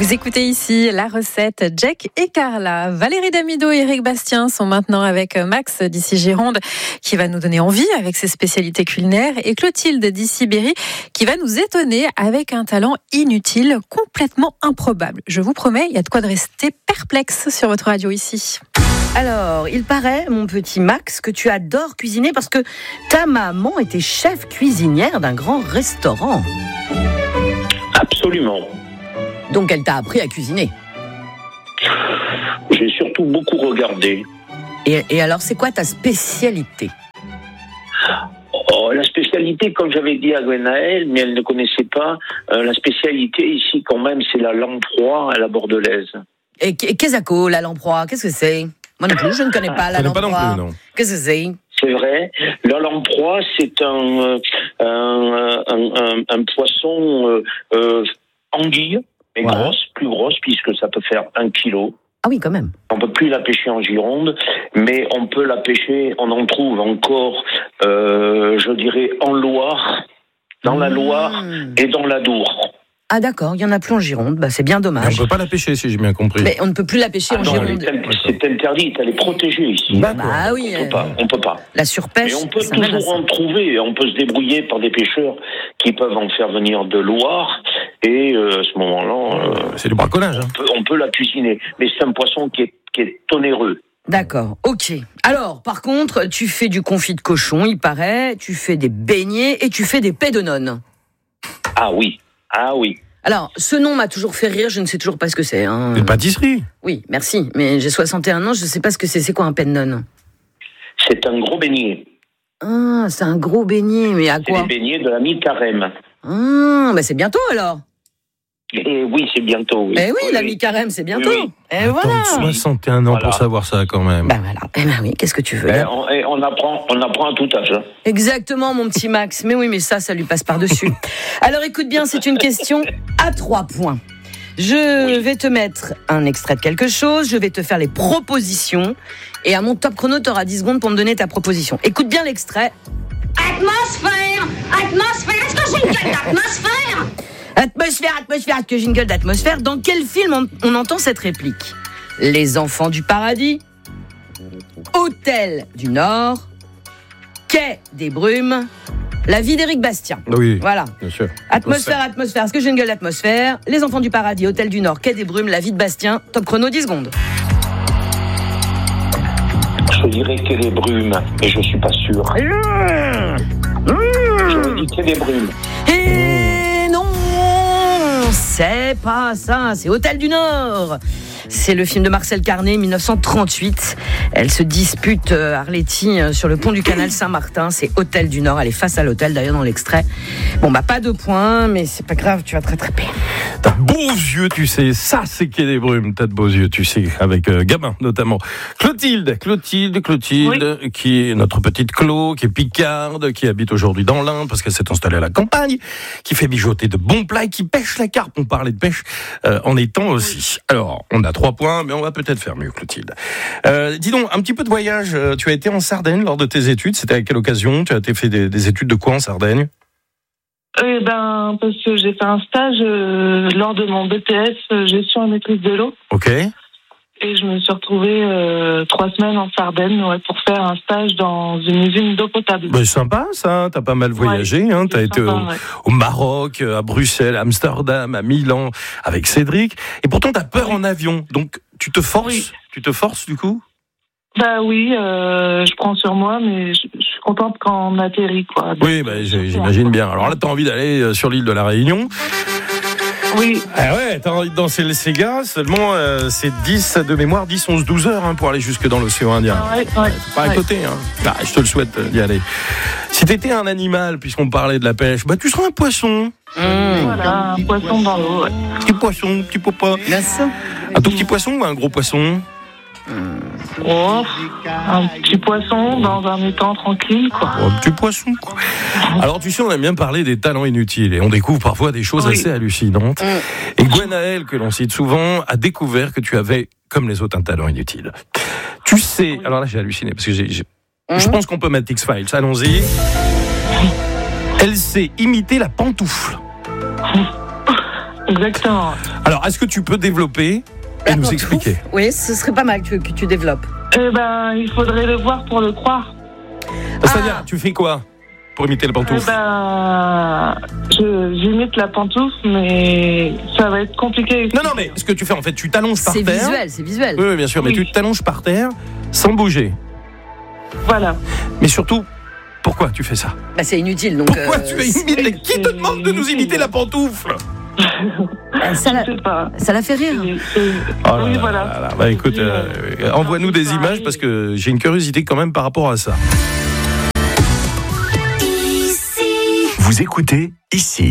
Vous écoutez ici la recette Jack et Carla. Valérie Damido et Eric Bastien sont maintenant avec Max d'ici Gironde qui va nous donner envie avec ses spécialités culinaires et Clotilde d'ici Berry qui va nous étonner avec un talent inutile, complètement improbable. Je vous promets, il y a de quoi de rester perplexe sur votre radio ici. Alors, il paraît, mon petit Max, que tu adores cuisiner parce que ta maman était chef cuisinière d'un grand restaurant. Absolument. Donc elle t'a appris à cuisiner. J'ai surtout beaucoup regardé. Et alors, c'est quoi ta spécialité ? La spécialité, comme j'avais dit à Gwenaëlle, mais elle ne connaissait pas, la spécialité ici quand même, c'est la lamproie à la bordelaise. Et qu'est-ce que la lamproie ? Qu'est-ce que c'est ? Moi non plus, je ne connais pas la lamproie. Pas non plus, non. Qu'est-ce que c'est ? C'est vrai. La lamproie, c'est un poisson anguille, mais grosse, plus grosse, puisque ça peut faire 1 kilo. Ah oui, quand même. On peut plus la pêcher en Gironde, mais on peut la pêcher, on en trouve encore, je dirais, en Loire, dans la Loire et dans l'Adour. Ah d'accord, il y en a plus en Gironde, c'est bien dommage. Mais on ne peut pas la pêcher, si j'ai bien compris. Mais on ne peut plus la pêcher en Gironde. C'est interdit, elle est protégée ici. Bah oui. On peut pas. La surpêche. Mais on peut toujours en trouver, on peut se débrouiller par des pêcheurs qui peuvent en faire venir de Loire, et à ce moment-là... c'est du braconnage. On peut la cuisiner, mais c'est un poisson qui est onéreux. D'accord, ok. Alors, par contre, tu fais du confit de cochon, il paraît, tu fais des beignets et tu fais des pets de nonne. Ah oui. Alors, ce nom m'a toujours fait rire, je ne sais toujours pas ce que c'est. Une pâtisserie. Oui, merci, mais j'ai 61 ans, je ne sais pas ce que c'est. C'est quoi un pet de nonne ? C'est un gros beignet. Ah, c'est un gros beignet, mais à quoi ? C'est des beignets de la mi-carême. Ah, c'est bientôt alors. Et oui, c'est bientôt. Oui. Eh oui, la mi-carême, c'est bientôt. Oui. Et voilà. 61 ans pour savoir ça quand même. Bah voilà. Eh ben oui, qu'est-ce que tu veux ? On apprend à tout âge. Hein. Exactement, mon petit Max. Mais oui, mais ça lui passe par-dessus. Alors écoute bien, c'est une question à 3 points. Je vais te mettre un extrait de quelque chose, je vais te faire les propositions, et à mon top chrono, tu auras 10 secondes pour me donner ta proposition. Écoute bien l'extrait. Atmosphère, est-ce que j'ai une gueule d'atmosphère ? Atmosphère, est-ce que j'ai une gueule d'atmosphère ? Dans quel film on entend cette réplique ? Les Enfants du Paradis, Hôtel du Nord, Quai des Brumes, La vie d'Éric Bastien. Oui, voilà. Bien sûr. Atmosphère, est-ce que j'ai une gueule d'atmosphère ? Les Enfants du Paradis, Hôtel du Nord, Quai des Brumes, La vie de Bastien. Top chrono, 10 secondes. Je dirais Quai des Brumes, mais je suis pas sûr. Je dis Quai des Brumes. Et non, c'est pas ça, c'est Hôtel du Nord. C'est le film de Marcel Carné, 1938. Elle se dispute, Arletty, sur le pont du canal Saint-Martin. C'est Hôtel du Nord. Elle est face à l'hôtel, d'ailleurs, dans l'extrait. Bon, pas de points, mais c'est pas grave, tu vas te rattraper. T'as de beaux yeux, tu sais. Ça, c'est Quai des Brumes. T'as de beaux yeux, tu sais, avec Gabin, notamment. Clotilde, oui. Qui est notre petite Clo, qui est picarde, qui habite aujourd'hui dans l'Inde, parce qu'elle s'est installée à la campagne, qui fait mijoter de bons plats et qui pêche la carpe. On parlait de pêche en étang aussi. Alors, on a 3 points, mais on va peut-être faire mieux, Clotilde. Dis donc, un petit peu de voyage. Tu as été en Sardaigne lors de tes études. C'était à quelle occasion ? Tu as fait des études de quoi en Sardaigne ? Parce que j'ai fait un stage lors de mon BTS gestion et maîtrise de l'eau. Ok. Et je me suis retrouvée 3 semaines en Sardaigne pour faire un stage dans une usine d'eau potable. C'est sympa ça, t'as pas mal voyagé, ouais, t'as été au Maroc, à Bruxelles, à Amsterdam, à Milan, avec Cédric. Et pourtant t'as peur en avion, donc tu te forces du coup ? Oui, je prends sur moi, mais je suis contente quand on atterrit, quoi. Oui, j'imagine bien. Alors là, t'as envie d'aller sur l'île de la Réunion. Oui. Ah ouais, t'as envie de danser le Sega, seulement c'est 10 de mémoire, 10, 11, 12 heures pour aller jusque dans l'océan Indien. Pas à côté, je te le souhaite d'y aller. Si t'étais un animal, puisqu'on parlait de la pêche, tu serais un poisson. Voilà, un poisson dans l'eau. Petit poisson, petit papa. Un tout petit poisson ou un gros poisson ? Un petit poisson dans un étang tranquille, quoi. Un petit poisson, quoi. Alors, tu sais, on aime bien parler des talents inutiles et on découvre parfois des choses assez hallucinantes. Et Gwenaëlle, que l'on cite souvent, a découvert que tu avais, comme les autres, un talent inutile. Tu sais, alors là, j'ai halluciné parce que je pense qu'on peut mettre X-Files. Allons-y. Elle sait imiter la pantoufle. Exactement. Alors, est-ce que tu peux développer et La nous pantoufle, expliquer? Oui, ce serait pas mal que tu développes. Eh ben, il faudrait le voir pour le croire. C'est-à-dire, tu fais quoi pour imiter la Eh pantoufle? ben, j'imite la pantoufle, mais ça va être compliqué. Non, mais ce que tu fais, en fait, tu t'allonges par C'est terre. visuel. Oui, bien sûr, mais Oui. tu t'allonges par terre sans bouger. Voilà. Mais surtout, pourquoi tu fais ça? Bah, c'est inutile. Donc, Pourquoi tu as imité? Qui te demande de nous imiter la pantoufle? ça Je sais pas. la fait rire. Oh là Oui, là voilà. là là. Bah écoute, envoie-nous des images parce que j'ai une curiosité quand même par rapport à ça. Vous écoutez ici.